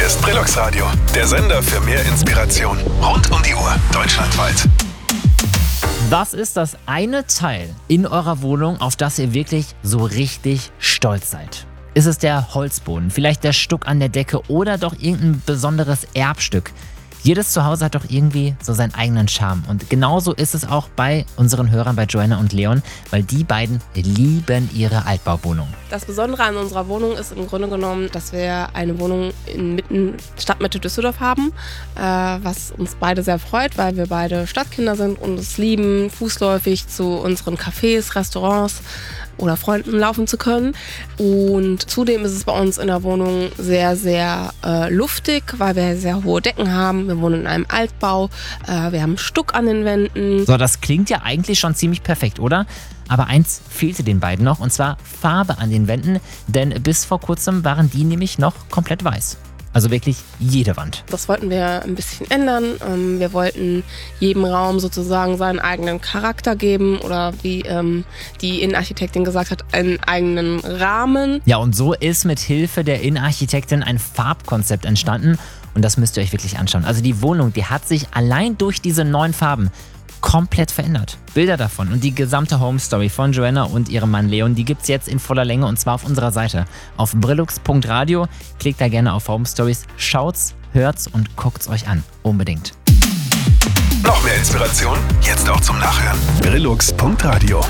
ist Brillux Radio, der Sender für mehr Inspiration. Rund um die Uhr, deutschlandweit. Was ist das eine Teil in eurer Wohnung, auf das ihr wirklich so richtig stolz seid? Ist es der Holzboden, vielleicht der Stuck an der Decke oder doch irgendein besonderes Erbstück? Jedes Zuhause hat doch irgendwie so seinen eigenen Charme. Und genauso ist es auch bei unseren Hörern, bei Joanna und Leon, weil die beiden lieben ihre Altbauwohnung. Das Besondere an unserer Wohnung ist im Grunde genommen, dass wir eine Wohnung in Stadtmitte Düsseldorf haben, was uns beide sehr freut, weil wir beide Stadtkinder sind und es lieben, fußläufig zu unseren Cafés, Restaurants oder Freunden laufen zu können. Und zudem ist es bei uns in der Wohnung sehr, sehr luftig, weil wir sehr hohe Decken haben. Wir wohnen in einem Altbau, wir haben Stuck an den Wänden. So, das klingt ja eigentlich schon ziemlich perfekt, oder? Aber eins fehlte den beiden noch, und zwar Farbe an den Wänden, denn bis vor kurzem waren die nämlich noch komplett weiß. Also wirklich jede Wand. Das wollten wir ein bisschen ändern. Wir wollten jedem Raum sozusagen seinen eigenen Charakter geben oder wie die Innenarchitektin gesagt hat, einen eigenen Rahmen. Ja, und so ist mit Hilfe der Innenarchitektin ein Farbkonzept entstanden und das müsst ihr euch wirklich anschauen. Also die Wohnung, die hat sich allein durch diese neuen Farben komplett verändert. Bilder davon und die gesamte Home Story von Joanna und ihrem Mann Leon, die gibt's jetzt in voller Länge und zwar auf unserer Seite auf brillux.radio. Klickt da gerne auf Home Stories, schaut's, hört's und guckt's euch an. Unbedingt. Noch mehr Inspiration? Jetzt auch zum Nachhören. Brillux.radio